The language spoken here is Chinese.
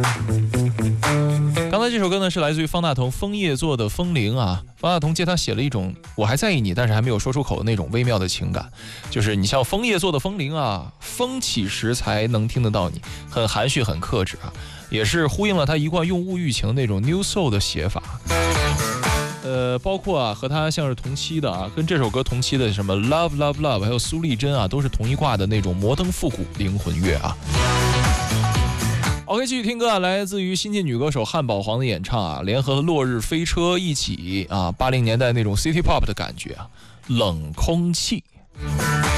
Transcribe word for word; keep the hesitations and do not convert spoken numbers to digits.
刚才这首歌呢是来自于方大同枫叶做的风铃啊，方大同借他写了一种我还在意你但是还没有说出口的那种微妙的情感，就是你像枫叶做的风铃啊，风起时才能听得到你，很含蓄很克制啊，也是呼应了他一贯用物寓情那种 New Soul 的写法。呃，包括啊和他像是同期的啊，跟这首歌同期的什么 Love Love Love 还有苏丽珍啊，都是同一挂的那种摩登复古灵魂乐啊。OK， 继续听歌啊，来自于新晋女歌手汉堡黄的演唱啊，联合落日飞车一起啊，八零年代那种 City Pop 的感觉啊，冷空气。